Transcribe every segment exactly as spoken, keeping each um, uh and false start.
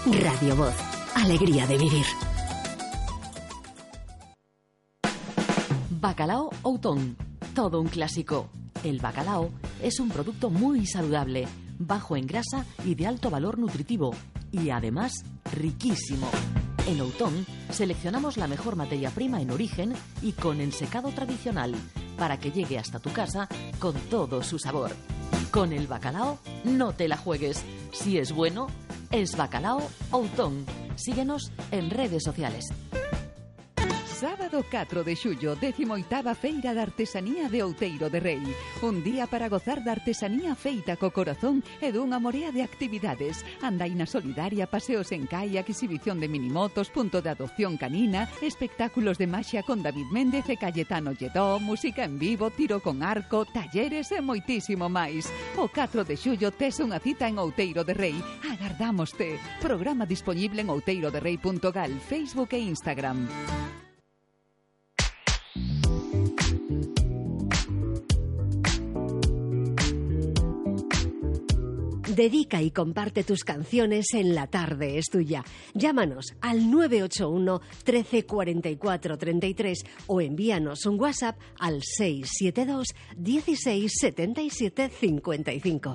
Radio Voz, alegría de vivir. Bacalao Outón, todo un clásico. El bacalao es un producto muy saludable, bajo en grasa y de alto valor nutritivo, y además riquísimo. En Outón seleccionamos la mejor materia prima en origen y con ensecado tradicional, para que llegue hasta tu casa con todo su sabor. Con el bacalao no te la juegues. Si es bueno, es Bacalao Outón. Síguenos en redes sociales. Sábado catro de xullo, décimo oitava Feira de Artesanía de Outeiro de Rei. Un día para gozar da artesanía feita co corazón e dunha morea de actividades. Andaina solidaria, paseos en kayak, exhibición de minimotos, punto de adopción canina, espectáculos de maxia con David Méndez e Cayetano Lledó, música en vivo, tiro con arco, talleres e moitísimo máis. O catro de xullo tes unha cita en Outeiro de Rei. Agardámoste. Programa disponible en outeiroderrei punto gal, Facebook e Instagram. Dedica y comparte tus canciones en La Tarde es Tuya. Llámanos al nueve ocho uno, trece, cuarenta y cuatro, treinta y tres o envíanos un WhatsApp al seis siete dos, dieciséis, setenta y siete, cincuenta y cinco.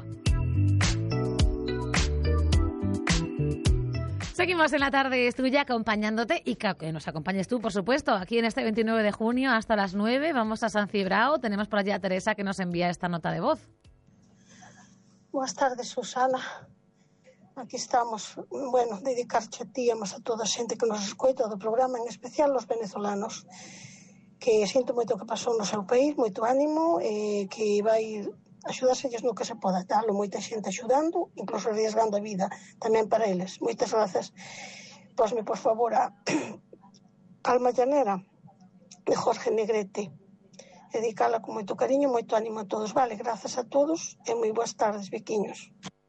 Seguimos en La Tarde es Tuya acompañándote y que nos acompañes tú, por supuesto, aquí en este veintinueve de junio hasta las nueve. Vamos a San Cibrao. Tenemos por allá a Teresa que nos envía esta nota de voz. Buenas tardes, Susana. Aquí estamos, bueno, dedicarche a ti e a toda a xente que nos escoita do programa, en especial os venezolanos, que sinto moito que pasou no seu país, moito ánimo, e que vai axudáselles no que se poda, talo, moita xente axudando, incluso arriesgando a vida, tamén para eles. Moitas grazas. Posme, por favor, a Alma Llanera de Jorge Negrete. Dedicala con moito cariño, moito ánimo a todos. Vale, grazas a todos e moi boas tardes, Viquiños.